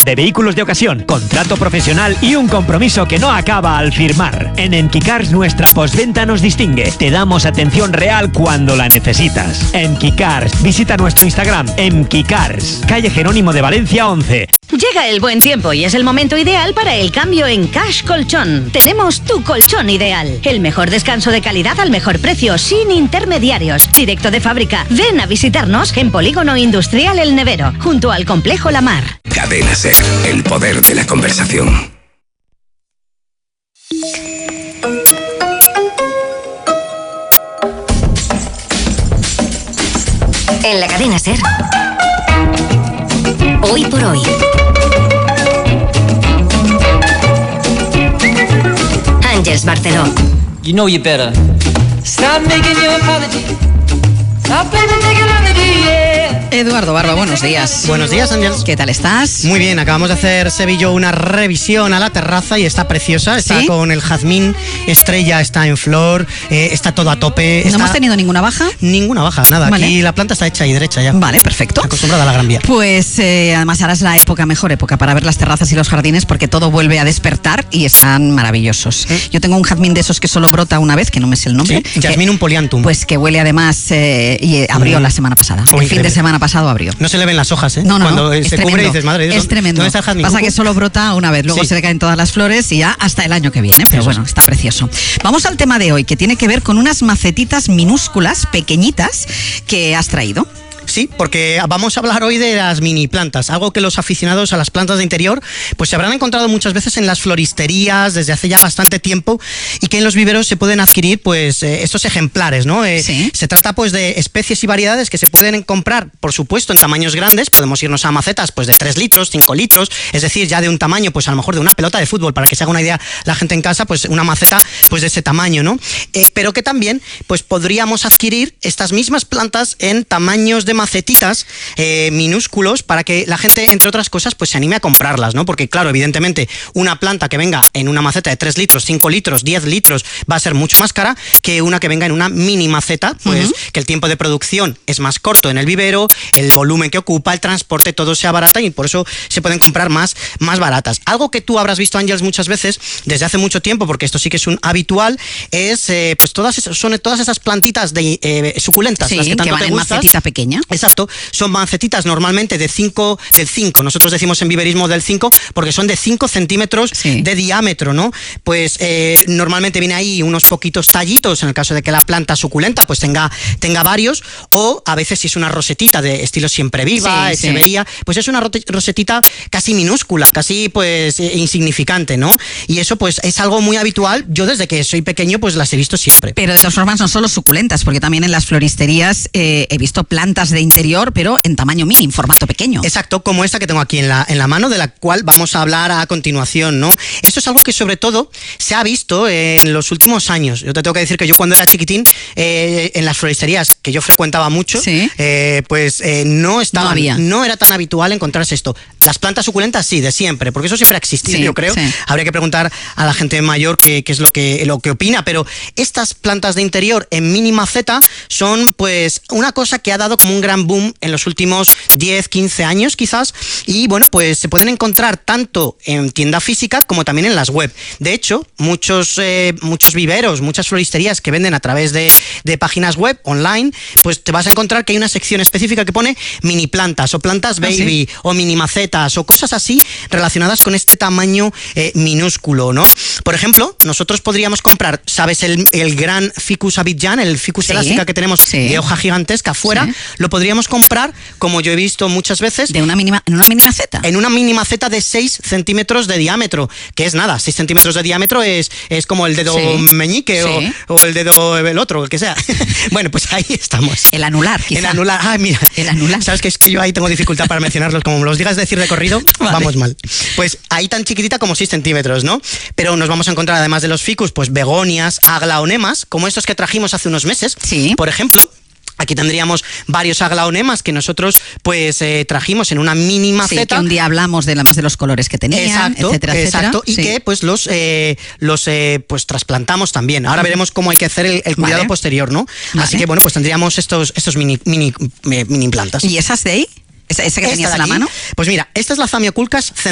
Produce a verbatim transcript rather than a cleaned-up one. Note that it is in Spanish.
de vehículos de ocasión, contrato profesional y un compromiso que no acaba al firmar. En Emquicars nuestra postventa nos distingue. Te damos atención real cuando la necesitas. Emquicars, visita nuestro Instagram, Emquicars, calle Jerónimo de Valencia once. Llega el buen tiempo y es el momento ideal para el cambio en Cash Colchón. Tenemos tu colchón ideal. El mejor descanso de calidad al mejor precio, sin intermediarios. Directo de fábrica. Ven a visitarnos en Polígono Industrial El Nevero, junto al Complejo La Mar. Cadena SER, el poder de la conversación. En la Cadena SER, hoy por hoy. Ángeles Barceló. You know you better stop making your apology. Stop playing the melody, yeah. Eduardo Barba, buenos días. Buenos días, Ángeles. ¿Qué tal estás? Muy bien, acabamos de hacer Sevillo una revisión a la terraza y está preciosa. Está ¿Sí? con el jazmín, estrella está en flor, eh, está todo a tope. ¿No está... hemos tenido ninguna baja? Ninguna baja, nada. Vale. Aquí la planta está hecha y derecha ya. Vale, perfecto. Acostumbrada a la Gran Vía. Pues eh, además ahora es la época, mejor época para ver las terrazas y los jardines porque todo vuelve a despertar y están maravillosos. ¿Eh? Yo tengo un jazmín de esos que solo brota una vez, que no me sé el nombre. Sí, Jasminum polianthum. Pues que huele además eh, y abrió mm. la semana pasada. Oh, el increíble. fin de semana pasado abrió. No se le ven las hojas, ¿eh? No, no, Cuando no, se tremendo. cubre y dices, madre, es ¿dónde, tremendo. ¿dónde está el jazmín? Pasa que solo brota una vez, luego sí. se le caen todas las flores y ya hasta el año que viene. Pero Eso bueno, es. está precioso. Vamos al tema de hoy, que tiene que ver con unas macetitas minúsculas, pequeñitas, que has traído. Sí, porque vamos a hablar hoy de las mini plantas, algo que los aficionados a las plantas de interior pues se habrán encontrado muchas veces en las floristerías desde hace ya bastante tiempo y que en los viveros se pueden adquirir pues eh, estos ejemplares, ¿no? Eh, sí. Se trata pues de especies y variedades que se pueden comprar, por supuesto, en tamaños grandes. Podemos irnos a macetas pues de tres litros, cinco litros, es decir, ya de un tamaño pues a lo mejor de una pelota de fútbol, para que se haga una idea la gente en casa, pues una maceta pues de ese tamaño, ¿no? Eh, pero que también pues podríamos adquirir estas mismas plantas en tamaños de macetitas eh, minúsculos para que la gente, entre otras cosas, pues se anime a comprarlas, ¿no? Porque claro, evidentemente una planta que venga en una maceta de tres litros, cinco litros, diez litros va a ser mucho más cara que una que venga en una mini maceta, pues uh-huh. que el tiempo de producción es más corto en el vivero, el volumen que ocupa, el transporte, todo se abarata y por eso se pueden comprar más, más baratas. Algo que tú habrás visto, Ángeles, muchas veces desde hace mucho tiempo, porque esto sí que es un habitual, es eh, pues todas esas, son todas esas plantitas de eh, suculentas, sí, las que tanto que van te en gustan. macetita pequeña. Exacto, son macetitas normalmente de cinco, del cinco, nosotros decimos en viverismo del cinco, porque son de cinco centímetros sí. de diámetro, ¿no? Pues eh, normalmente viene ahí unos poquitos tallitos, en el caso de que la planta suculenta pues tenga, tenga varios, o a veces si es una rosetita de estilo siempre viva, sí, echevería, sí. pues es una rosetita casi minúscula, casi pues insignificante, ¿no? Y eso pues es algo muy habitual, yo desde que soy pequeño pues las he visto siempre. Pero de todas formas no solo suculentas, porque también en las floristerías eh, he visto plantas de interior, pero en tamaño mini, en formato pequeño. Exacto, como esta que tengo aquí en la, en la mano, de la cual vamos a hablar a continuación, ¿no? Esto es algo que sobre todo se ha visto eh, en los últimos años. Yo te tengo que decir que yo cuando era chiquitín, eh, en las floristerías que yo frecuentaba mucho, ¿sí? eh, pues eh, no estaba, no, había. no era tan habitual encontrarse esto. Las plantas suculentas sí, de siempre, porque eso siempre ha existido, sí, yo creo. Sí. Habría que preguntar a la gente mayor qué, qué es lo que, lo que opina, pero estas plantas de interior en mini maceta son pues una cosa que ha dado como un gran boom en los últimos diez, quince años quizás, y bueno, pues se pueden encontrar tanto en tienda física como también en las web. De hecho, muchos, eh, muchos viveros, muchas floristerías que venden a través de, de páginas web online, pues te vas a encontrar que hay una sección específica que pone mini plantas o plantas baby, ¿ah, sí? o mini macetas o cosas así relacionadas con este tamaño eh, minúsculo, ¿no? Por ejemplo, nosotros podríamos comprar, ¿sabes? El, el gran Ficus abidjan, el Ficus sí, elástica que tenemos sí. de hoja gigantesca afuera, sí. lo podríamos comprar, como yo he visto muchas veces, de una mínima, en una mini maceta. En una mini maceta de seis centímetros de diámetro, que es nada, seis centímetros de diámetro es, es como el dedo sí. meñique sí. o, o el dedo el otro, el que sea. Bueno, pues ahí estamos. El anular, quizá. El anular, ah, mira. El anular. Sabes que es que yo ahí tengo dificultad para mencionarlos, como me los digas decir de corrido, vale. vamos mal. Pues ahí tan chiquitita como seis centímetros, ¿no? Pero nos vamos a encontrar, además de los ficus, pues begonias, aglaonemas, como estos que trajimos hace unos meses, sí. por ejemplo. Aquí tendríamos varios aglaonemas que nosotros pues eh, trajimos en una mini maceta. Sí, que un día hablamos de, la, de los colores que tenían, exacto, etcétera, exacto, etcétera. Y sí. que pues los eh, los eh, pues trasplantamos también. Ahora veremos cómo hay que hacer el, el cuidado vale. posterior, ¿no? Vale. Así que bueno, pues tendríamos estos estos mini mini mini plantas. ¿Y esas de ahí? ¿Esa, esa que tenías en la mano? Pues mira, esta es la Zamioculcas